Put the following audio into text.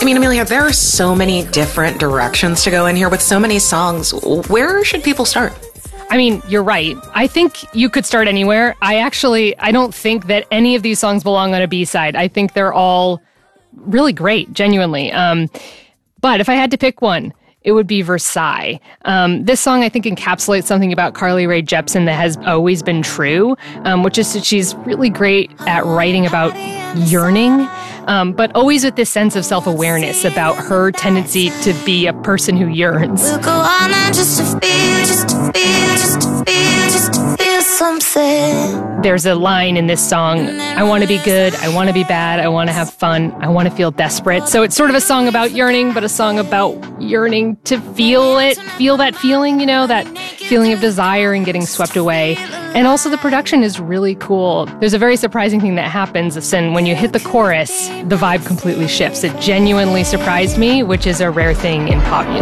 mean, Amelia, there are so many different directions to go in here with so many songs. Where should people start? I mean, you're right. I think you could start anywhere. I don't think that any of these songs belong on a B-side. I think they're all really great, genuinely. But if I had to pick one, it would be Versailles. This song, I think, encapsulates something about Carly Rae Jepsen that has always been true, which is that she's really great at writing about yearning, but always with this sense of self-awareness about her tendency to be a person who yearns. We'll go on and just to feel, just to feel, just to feel, just to feel something. There's a line in this song, I want to be good, I want to be bad, I want to have fun, I want to feel desperate. So it's sort of a song about yearning, but a song about yearning to feel it, feel that feeling, that feeling of desire and getting swept away. And also the production is really cool. There's a very surprising thing that happens, and when you hit the chorus, the vibe completely shifts. It genuinely surprised me, which is a rare thing in pop music.